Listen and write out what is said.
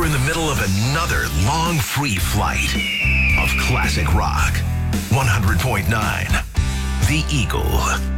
in the middle of another long free flight of classic rock. 100.9 The Eagle.